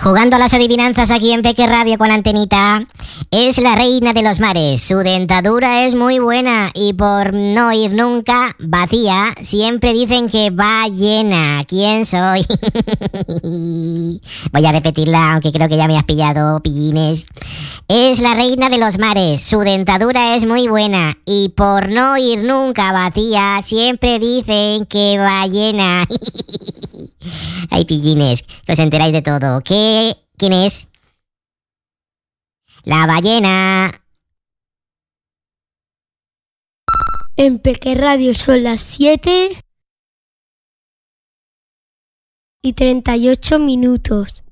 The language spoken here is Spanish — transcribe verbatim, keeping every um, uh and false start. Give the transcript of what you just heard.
Jugando a las adivinanzas aquí en Peque Radio con Antenita. Es la reina de los mares, su dentadura es muy buena y por no ir nunca vacía, siempre dicen que va llena. ¿Quién soy? Voy a repetirla, aunque creo que ya me has pillado, pillines. Es la reina de los mares, su dentadura es muy buena y por no ir nunca vacía, siempre dicen que va llena. Ay, pillines, que os enteráis de todo. ¿Qué? ¿Quién es? La ballena. En Peque Radio son las siete y treinta y ocho minutos.